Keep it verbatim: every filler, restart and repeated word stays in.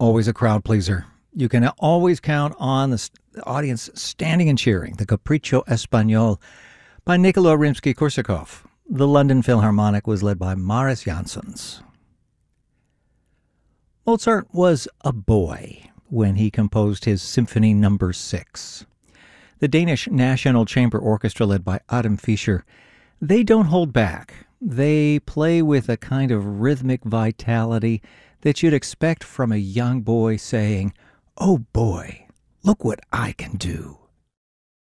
always a crowd pleaser. You can always count on the audience standing and cheering. The Capriccio Espagnol by Nikolai Rimsky-Korsakov. The London Philharmonic was led by Mariss Jansons. Mozart was a boy when he composed his Symphony Number Six. The Danish National Chamber Orchestra, led by Adam Fischer, they don't hold back. They play with a kind of rhythmic vitality that you'd expect from a young boy saying, "Oh boy, look what I can do."